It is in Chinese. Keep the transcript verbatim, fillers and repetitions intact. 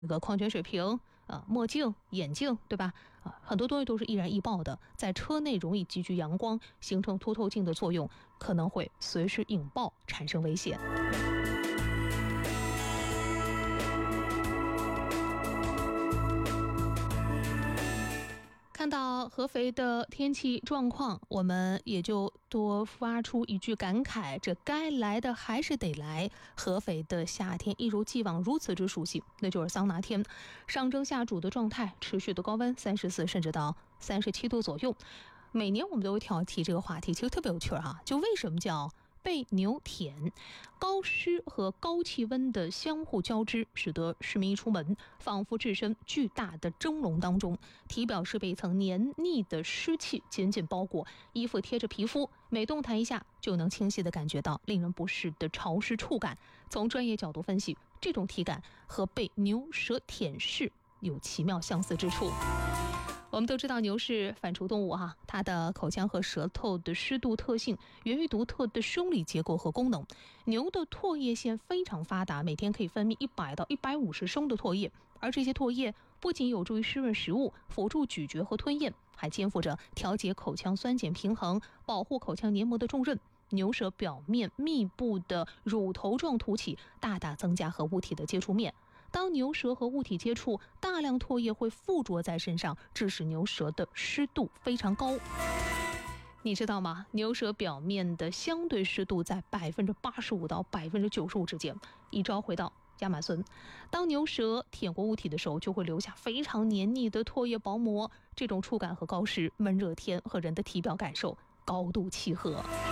这个矿泉水瓶、啊墨镜、眼镜，对吧？啊，很多东西都是易燃易爆的，在车内容易集聚阳光，形成凸透镜的作用，可能会随时引爆，产生危险。看到合肥的天气状况，我们也就多发出一句感慨：这该来的还是得来。合肥的夏天一如既往如此之熟悉，那就是桑拿天，上蒸下煮的状态，持续的高温三十四甚至到三十七度左右。每年我们都会挑提这个话题，其实特别有趣啊！就为什么叫被牛舔？高湿和高气温的相互交织，使得市民一出门，仿佛置身巨大的蒸笼当中，体表是被一层黏腻的湿气紧紧包裹，衣服贴着皮肤，每动弹一下就能清晰地感觉到令人不适的潮湿触感。从专业角度分析，这种体感和被牛舌舔舐有奇妙相似之处。我们都知道牛是反刍动物哈，它的口腔和舌头的湿度特性源于独特的生理结构和功能。牛的唾液腺非常发达，每天可以分泌一百到一百五十升的唾液，而这些唾液不仅有助于湿润食物，辅助咀嚼和吞咽，还肩负着调节口腔酸碱平衡、保护口腔黏膜的重任。牛舌表面密布的乳头状凸起，大大增加和物体的接触面。当牛舌和物体接触，大量唾液会附着在身上，致使牛舌的湿度非常高。你知道吗？牛舌表面的相对湿度在百分之八十五到百分之九十五之间。一招回到亚马孙，当牛舌舔过物体的时候，就会留下非常黏腻的唾液薄膜。这种触感和高湿、闷热天和人的体表感受高度契合。